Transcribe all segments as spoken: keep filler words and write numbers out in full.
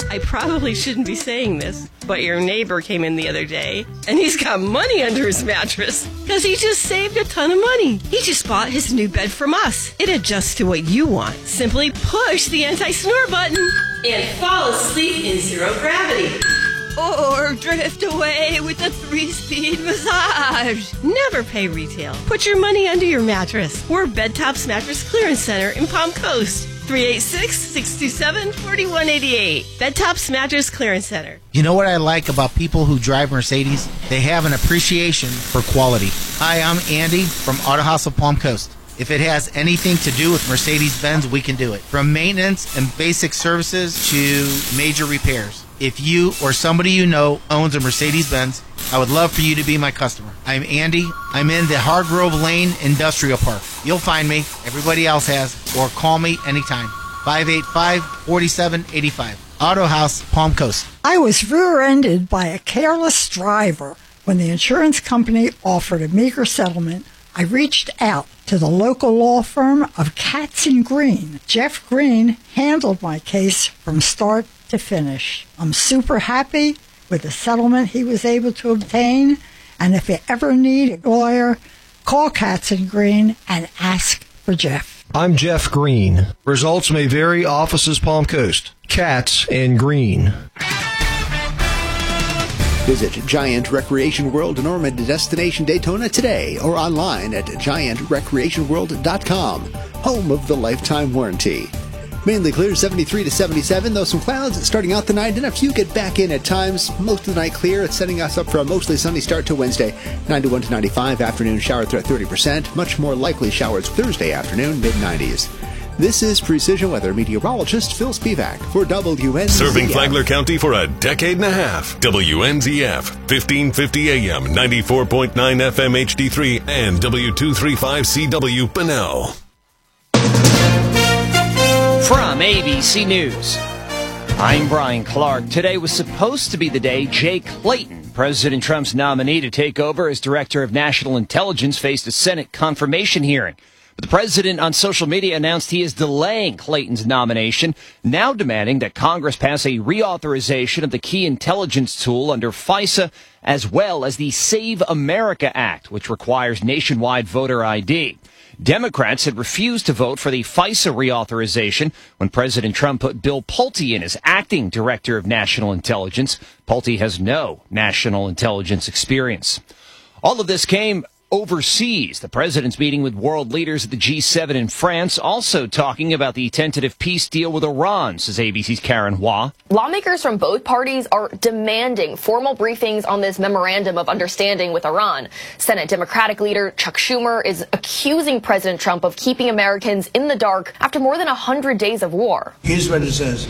I probably shouldn't be saying this, but your neighbor came in the other day, and he's got money under his mattress because he just saved a ton of money. He just bought his new bed from us. It adjusts to what you want. Simply push the anti-snore button and fall asleep in zero gravity. Or drift away with a three-speed massage. Never pay retail. Put your money under your mattress. We're Bedtops Mattress Clearance Center in Palm Coast. three eight six, six two seven, four one eight eight. Bedtops Mattress Clearance Center. You know what I like about people who drive Mercedes? They have an appreciation for quality. Hi, I'm Andy from Auto House of Palm Coast. If it has anything to do with Mercedes-Benz, we can do it. From maintenance and basic services to major repairs. If you or somebody you know owns a Mercedes-Benz, I would love for you to be my customer. I'm Andy. I'm in the Hargrove Lane Industrial Park. You'll find me. Everybody else has. Or call me anytime. five eight five, four seven eight five. Auto House, Palm Coast. I was rear-ended by a careless driver. When the insurance company offered a meager settlement, I reached out to the local law firm of Katz and Green. Jeff Green handled my case from start to finish. I'm super happy with the settlement he was able to obtain, and if you ever need a lawyer, call Katz and Green and ask for Jeff. I'm Jeff Green. Results may vary. Offices Palm Coast. Katz and Green. Visit Giant Recreation World in Norman Destination Daytona today or online at giant recreation world dot com, home of the lifetime warranty. Mainly clear seventy-three to seventy-seven, though some clouds starting out the night and a few get back in at times. Most of the night clear. It's setting us up for a mostly sunny start to Wednesday. ninety-one to ninety-five, afternoon shower threat thirty percent. Much more likely showers Thursday afternoon, mid nineties. This is Precision Weather meteorologist Phil Spivak for W N Z F. Serving Flagler County for a decade and a half. W N Z F, fifteen fifty A M, ninety-four point nine F M H D three, and W two thirty-five C W Bunnell. From A B C News, I'm Brian Clark. Today was supposed to be the day Jay Clayton, President Trump's nominee to take over as Director of National Intelligence, faced a Senate confirmation hearing. But the president on social media announced he is delaying Clayton's nomination, now demanding that Congress pass a reauthorization of the key intelligence tool under FISA, as well as the Save America Act, which requires nationwide voter I D. Democrats had refused to vote for the FISA reauthorization when President Trump put Bill Pulte in as acting Director of National Intelligence. Pulte has no national intelligence experience. All of this came overseas. The president's meeting with world leaders at the G seven in France, also talking about the tentative peace deal with Iran, says A B C's Karen Hua. Lawmakers from both parties are demanding formal briefings on this memorandum of understanding with Iran. Senate Democratic leader Chuck Schumer is accusing President Trump of keeping Americans in the dark after more than one hundred days of war. Here's what it says.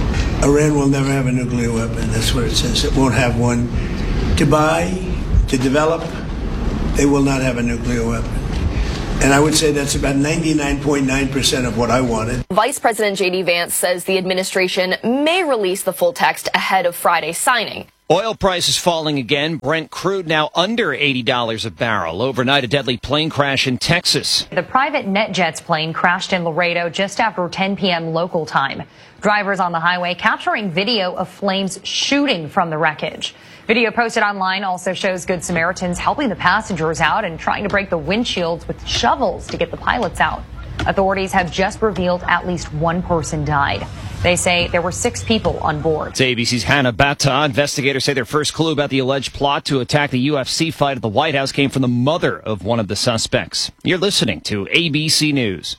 Iran will never have a nuclear weapon. That's what it says. It won't have one to buy, to develop. They will not have a nuclear weapon. And I would say that's about ninety-nine point nine percent of what I wanted. Vice President J D Vance says the administration may release the full text ahead of Friday's signing. Oil prices falling again. Brent crude now under eighty dollars a barrel. Overnight, a deadly plane crash in Texas. The private NetJets plane crashed in Laredo just after ten p.m. local time. Drivers on the highway capturing video of flames shooting from the wreckage. Video posted online also shows Good Samaritans helping the passengers out and trying to break the windshields with shovels to get the pilots out. Authorities have just revealed at least one person died. They say there were six people on board. It's A B C's Hannah Bata. Investigators say their first clue about the alleged plot to attack the U F C fight at the White House came from the mother of one of the suspects. You're listening to A B C News.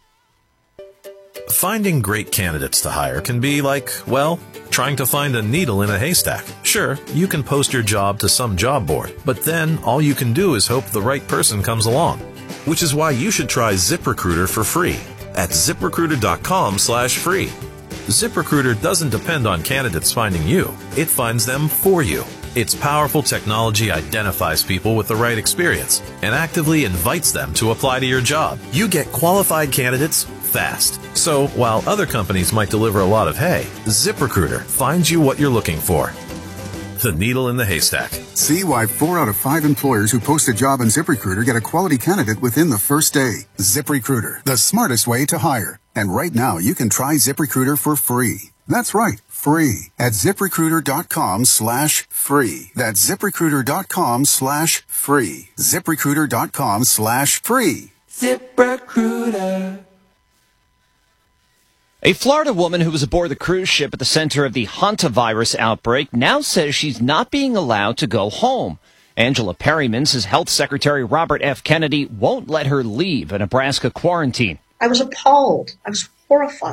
Finding great candidates to hire can be like, well, trying to find a needle in a haystack. Sure, you can post your job to some job board, but then all you can do is hope the right person comes along. Which is why you should try ZipRecruiter for free at ZipRecruiter.com slash free. ZipRecruiter doesn't depend on candidates finding you. It finds them for you. Its powerful technology identifies people with the right experience and actively invites them to apply to your job. You get qualified candidates fast. So while other companies might deliver a lot of hay, ZipRecruiter finds you what you're looking for. The needle in the haystack. See why four out of five employers who post a job on ZipRecruiter get a quality candidate within the first day. ZipRecruiter, the smartest way to hire. And right now, you can try ZipRecruiter for free. That's right, free at ZipRecruiter.com slash free. That's ZipRecruiter.com slash free. ZipRecruiter.com slash free. ZipRecruiter. A Florida woman who was aboard the cruise ship at the center of the hantavirus outbreak now says she's not being allowed to go home. Angela Perryman says Health Secretary Robert F. Kennedy won't let her leave a Nebraska quarantine. I was appalled. I was horrified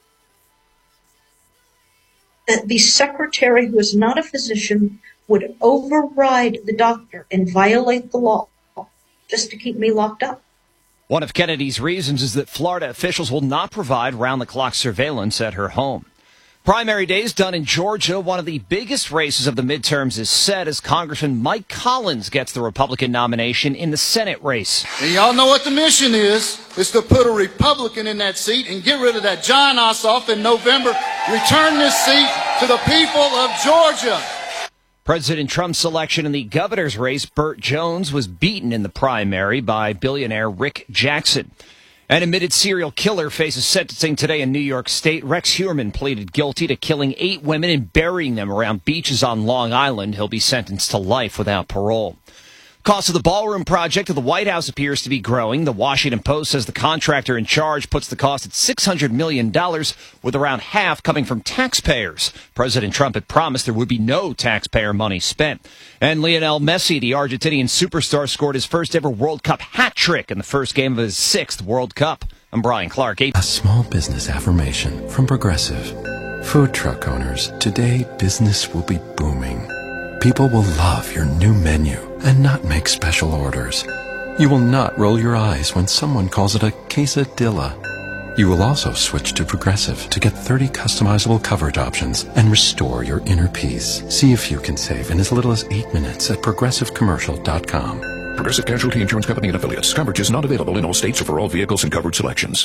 that the secretary, who is not a physician, would override the doctor and violate the law just to keep me locked up. One of Kennedy's reasons is that Florida officials will not provide round-the-clock surveillance at her home. Primary days done in Georgia. One of the biggest races of the midterms is set as Congressman Mike Collins gets the Republican nomination in the Senate race. And y'all know what the mission is. It's to put a Republican in that seat and get rid of that John Ossoff in November. Return this seat to the people of Georgia. President Trump's selection in the governor's race, Burt Jones, was beaten in the primary by billionaire Rick Jackson. An admitted serial killer faces sentencing today in New York State. Rex Heuermann pleaded guilty to killing eight women and burying them around beaches on Long Island. He'll be sentenced to life without parole. Cost of the ballroom project of the White House appears to be growing. The Washington Post says the contractor in charge puts the cost at six hundred million dollars, with around half coming from taxpayers. President Trump had promised there would be no taxpayer money spent. And Lionel Messi, the Argentinian superstar, scored his first ever World Cup hat trick in the first game of his sixth World Cup. I'm Brian Clark. A small business affirmation from Progressive. Food truck owners, today business will be booming. People will love your new menu and not make special orders. You will not roll your eyes when someone calls it a quesadilla. You will also switch to Progressive to get thirty customizable coverage options and restore your inner peace. See if you can save in as little as eight minutes at progressive commercial dot com. Progressive Casualty Insurance Company and Affiliates. Coverage is not available in all states or for all vehicles and coverage selections.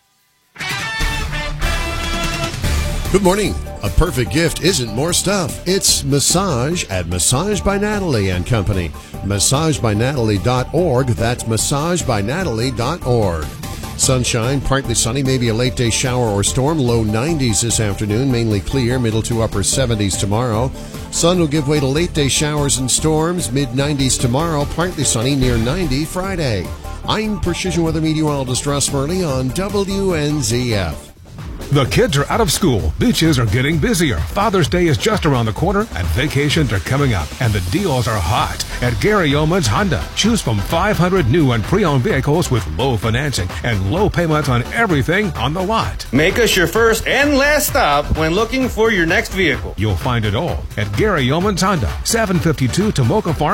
Good morning. A perfect gift isn't more stuff. It's massage at Massage by Natalie and Company. massage by natalie dot org. That's massage by natalie dot org. Sunshine, partly sunny, maybe a late day shower or storm. Low nineties this afternoon, mainly clear, middle to upper seventies tomorrow. Sun will give way to late day showers and storms, mid nineties tomorrow, partly sunny, near ninety Friday. I'm Precision Weather Meteorologist Russ Murley on W N Z F. The kids are out of school, beaches are getting busier, Father's Day is just around the corner, and vacations are coming up, and the deals are hot. At Gary Yeoman's Honda, choose from five hundred new and pre-owned vehicles with low financing and low payments on everything on the lot. Make us your first and last stop when looking for your next vehicle. You'll find it all at Gary Yeoman's Honda, seven fifty-two Tomoka Farm.